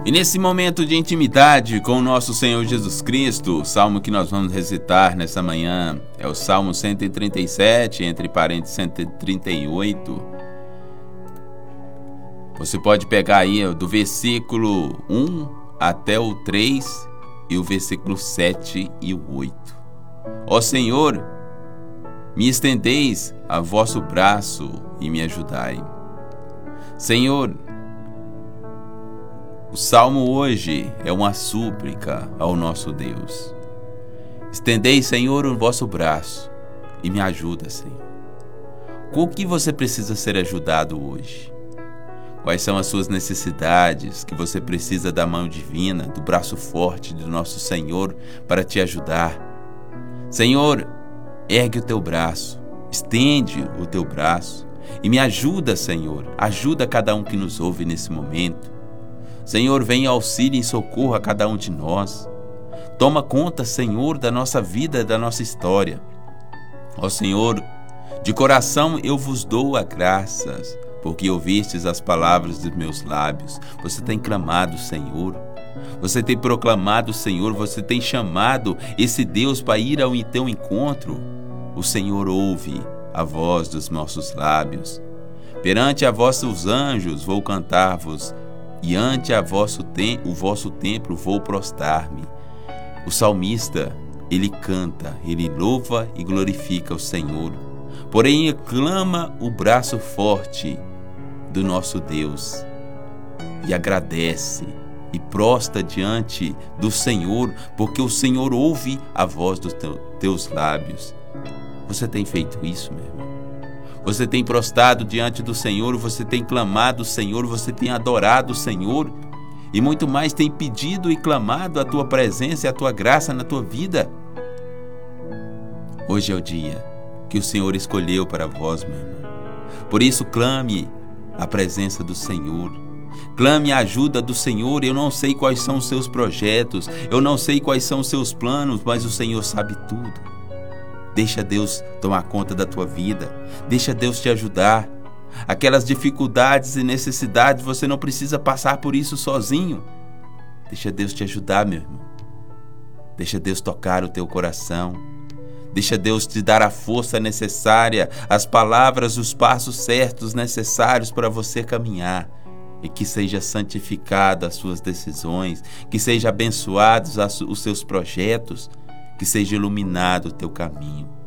E nesse momento de intimidade com o nosso Senhor Jesus Cristo, o salmo que nós vamos recitar nessa manhã é o Salmo 137, entre parênteses 138. Você pode pegar aí do versículo 1 até o 3 e o versículo 7 e o 8. Ó Senhor, me estendeis a vosso braço e me ajudai. Senhor, o salmo hoje é uma súplica ao nosso Deus. Estendei, Senhor, o vosso braço e me ajuda, Senhor. Com o que você precisa ser ajudado hoje? Quais são as suas necessidades que você precisa da mão divina, do braço forte do nosso Senhor para te ajudar? Senhor, ergue o teu braço, estende o teu braço e me ajuda, Senhor. Ajuda cada um que nos ouve nesse momento. Senhor, vem em auxílio e socorro a cada um de nós. Toma conta, Senhor, da nossa vida, da nossa história. Ó Senhor, de coração eu vos dou as graças, porque ouvistes as palavras dos meus lábios. Você tem clamado, Senhor. Você tem proclamado, Senhor. Você tem chamado esse Deus para ir ao teu encontro. O Senhor ouve a voz dos nossos lábios. Perante a vossos anjos vou cantar-vos, e ante o vosso templo vou prostrar-me. O salmista, ele canta, ele louva e glorifica o Senhor. Porém, clama o braço forte do nosso Deus e agradece e prostra diante do Senhor, porque o Senhor ouve a voz dos teus lábios. Você tem feito isso, meu irmão? Você tem prostrado diante do Senhor, você tem clamado o Senhor, você tem adorado o Senhor e muito mais tem pedido e clamado a tua presença e a tua graça na tua vida. Hoje é o dia que o Senhor escolheu para vós, meu irmão. Por isso clame a presença do Senhor. Clame a ajuda do Senhor. Eu não sei quais são os seus projetos, eu não sei quais são os seus planos, mas o Senhor sabe tudo. Deixa Deus tomar conta da tua vida. Deixa Deus te ajudar. Aquelas dificuldades e necessidades, você não precisa passar por isso sozinho. Deixa Deus te ajudar, meu irmão. Deixa Deus tocar o teu coração. Deixa Deus te dar a força necessária, as palavras, os passos certos necessários para você caminhar. E que seja santificado as suas decisões, que seja abençoados os seus projetos, que seja iluminado o teu caminho.